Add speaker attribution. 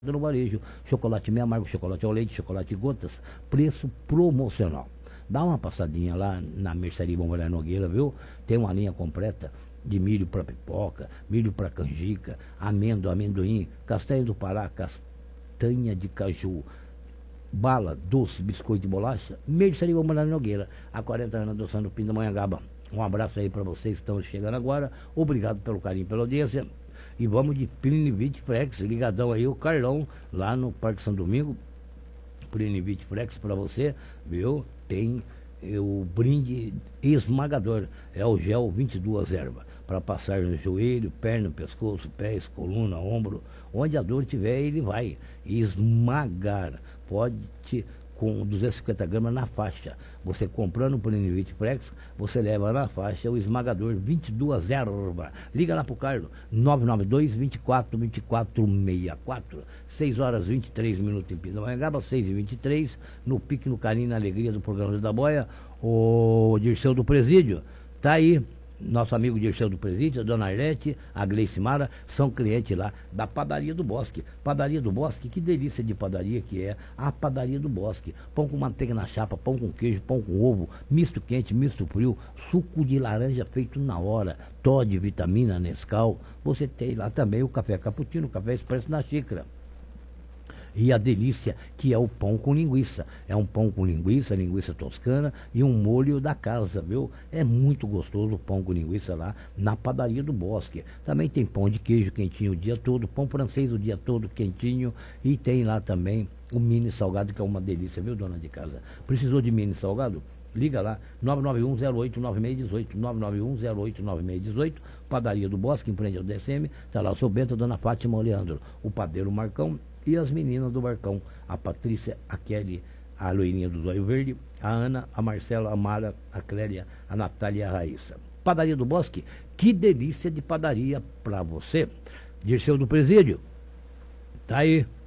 Speaker 1: no varejo, chocolate meio amargo, chocolate ao leite, chocolate gotas, preço promocional. Dá uma passadinha lá na Mercearia Bombaré Nogueira, viu? Tem uma linha completa de milho para pipoca, milho para canjica, amêndoa, amendoim, castanha do Pará, castanha de caju, bala, doce, biscoito e bolacha. Mercearia Bombaré Nogueira, há 40 anos adoçando o Pindamonhangaba. Um abraço aí para vocês que estão chegando agora. Obrigado pelo carinho, pela audiência. E vamos de Plinivit Frex, ligadão aí, o Carlão, lá no Parque São Domingo. Plinivit Frex para você, viu? Tem o brinde esmagador, é o gel 22 ervas, para passar no joelho, perna, pescoço, pés, coluna, ombro, onde a dor tiver, ele vai esmagar. Pode com 250 gramas na faixa. Você comprando o Plinivit Frex, você leva na faixa o esmagador 22 erva. Liga lá pro Carlos, 992 24 24 64. 6 horas 23 minutos em Pindamonhangaba, 6h23, no pique, no carinho, na alegria do programa da Boia. O Dirceu do Presídio tá aí. Nosso amigo Dirceu do Presídio, a Dona Arlete, a Gleice Mara, são clientes lá da Padaria do Bosque. Padaria do Bosque, que delícia de padaria que é a Padaria do Bosque. Pão com manteiga na chapa, pão com queijo, pão com ovo, misto quente, misto frio, suco de laranja feito na hora, Toddy, vitamina, Nescau. Você tem lá também o café cappuccino, o café expresso na xícara. E a delícia que é o pão com linguiça. É um pão com linguiça, linguiça toscana e um molho da casa, viu? É muito gostoso o pão com linguiça lá na Padaria do Bosque. Também tem pão de queijo quentinho o dia todo, pão francês o dia todo quentinho, e tem lá também o mini salgado, que é uma delícia, viu, dona de casa? Precisou de mini salgado? Liga lá, 991-08-9618, 991-08-9618, Padaria do Bosque, em frente ao DSM, tá lá o seu Bento, a dona Fátima, o Leandro, o padeiro Marcão e as meninas do Barcão, a Patrícia, a Kelly, a loirinha do Zóio Verde, a Ana, a Marcela, a Mara, a Clélia, a Natália e a Raíssa. Padaria do Bosque, que delícia de padaria pra você. Dirceu do Presídio, tá aí.